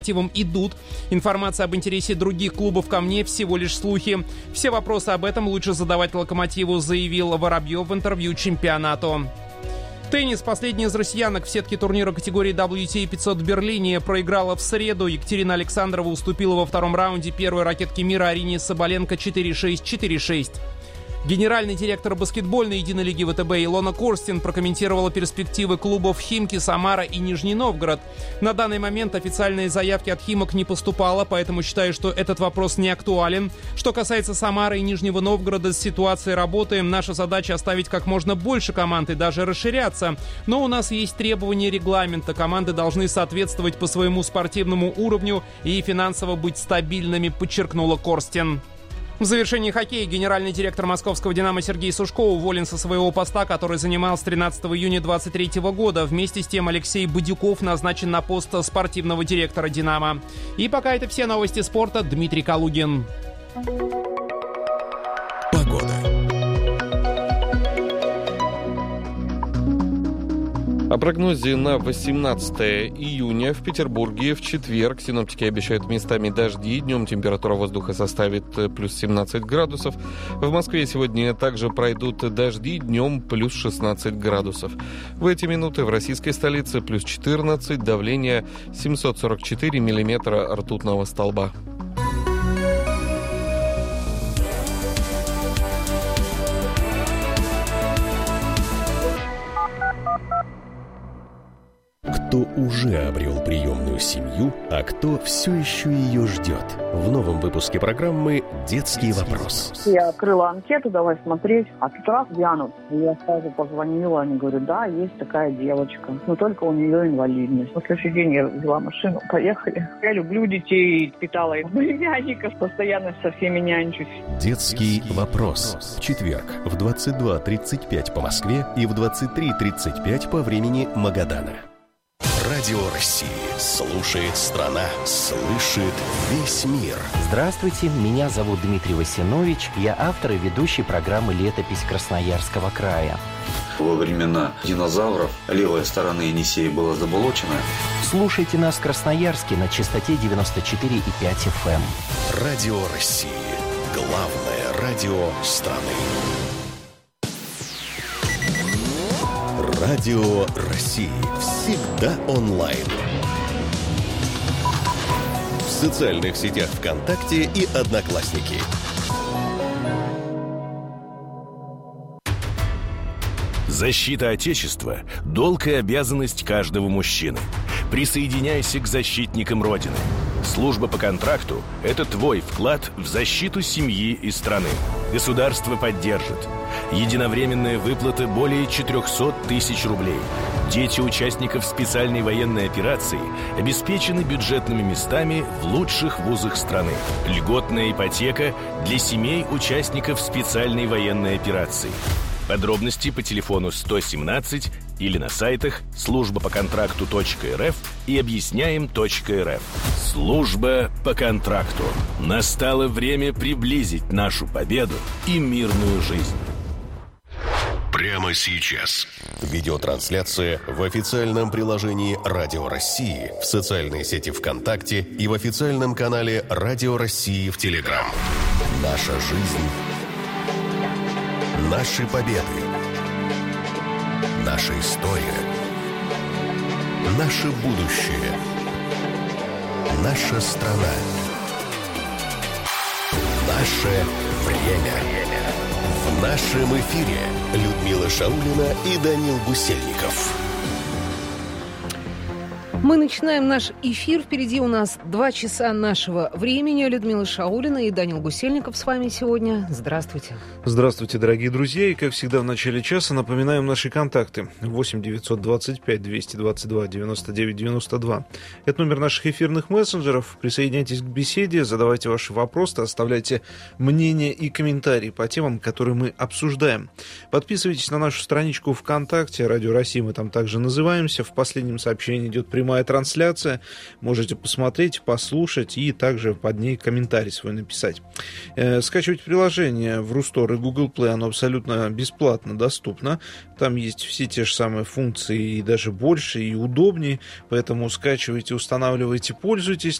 идут. Информация об интересе других клубов ко мне всего лишь слухи. Все вопросы об этом лучше задавать «Локомотиву», заявил Воробьев в интервью чемпионату. Теннис. Последняя из россиянок в сетке турнира категории WTA 500 в Берлине проиграла в среду. Екатерина Александрова уступила во втором раунде первой ракетки мира Арине Соболенко 4-6, 4-6. Генеральный директор баскетбольной единой лиги ВТБ Илона Корстин прокомментировала перспективы клубов «Химки», «Самара» и «Нижний Новгород». На данный момент официальные заявки от «Химок» не поступало, поэтому считаю, что этот вопрос не актуален. Что касается «Самары» и «Нижнего Новгорода», с ситуацией работаем. Наша задача оставить как можно больше команд и даже расширяться. Но у нас есть требования регламента. Команды должны соответствовать по своему спортивному уровню и финансово быть стабильными, подчеркнула Корстин. В завершении хоккея генеральный директор московского «Динамо» Сергей Сушко уволен со своего поста, который занимал с 13 июня 2023 года. Вместе с тем Алексей Бадюков назначен на пост спортивного директора «Динамо». И пока это все новости спорта. Дмитрий Калугин. Погода. О прогнозе на 18 июня в Петербурге в четверг синоптики обещают местами дожди. Днем температура воздуха составит плюс 17 градусов. В Москве сегодня также пройдут дожди. Днем плюс 16 градусов. В эти минуты в российской столице плюс 14. Давление 744 миллиметра ртутного столба. Кто уже обрел приемную семью, а кто все еще ее ждет. В новом выпуске программы «Детский вопрос». Я открыла анкету, давай смотреть, а тут раз глянут. Я сразу позвонила, они говорят, да, есть такая девочка, но только у нее инвалидность. На следующий день я взяла машину, поехали. Я люблю детей, питала их племянников, постоянно со всеми нянчусь. «Детский вопрос». В четверг в 22:35 по Москве и в 23:35 по времени Магадана. Радио России. Слушает страна. Слышит весь мир. Здравствуйте, меня зовут Дмитрий Васинович. Я автор и ведущий программы «Летопись Красноярского края». Во времена динозавров левая сторона Енисея была заболочена. Слушайте нас в Красноярске на частоте 94,5 FM. Радио России. Главное радио страны. Радио России. Всегда онлайн. В социальных сетях ВКонтакте и Одноклассники. Защита Отечества – долг и обязанность каждого мужчины. Присоединяйся к защитникам Родины. Служба по контракту – это твой вклад в защиту семьи и страны. Государство поддержит. Единовременная выплата более 400 тысяч рублей. Дети участников специальной военной операции обеспечены бюджетными местами в лучших вузах страны. Льготная ипотека для семей участников специальной военной операции. Подробности по телефону 117 или на сайтах службапоконтракту.рф и объясняем.рф. Служба по контракту. Настало время приблизить нашу победу и мирную жизнь. Прямо сейчас. Видеотрансляция в официальном приложении Радио России, в социальной сети ВКонтакте и в официальном канале Радио России в Телеграм. Наша жизнь. Наши победы. Наша история. Наше будущее. Наша страна. Наше время. В нашем эфире Людмила Шаулина и Данил Гусельников. Мы начинаем наш эфир. Впереди у нас 2 часа нашего времени. Людмила Шаулина и Данил Гусельников с вами сегодня. Здравствуйте. Здравствуйте, дорогие друзья. И, как всегда, в начале часа напоминаем наши контакты. 8 925 222 99 92. Это номер наших эфирных мессенджеров. Присоединяйтесь к беседе, задавайте ваши вопросы, оставляйте мнения и комментарии по темам, которые мы обсуждаем. Подписывайтесь на нашу страничку ВКонтакте. Радио России мы там также называемся. В последнем сообщении идет прямая прямая трансляция. Можете посмотреть, послушать и также под ней комментарий свой написать. Скачивать приложение в Рустор и Google Play, оно абсолютно бесплатно доступно. Там есть все те же самые функции, и даже больше, и удобнее. Поэтому скачивайте, устанавливайте, пользуйтесь.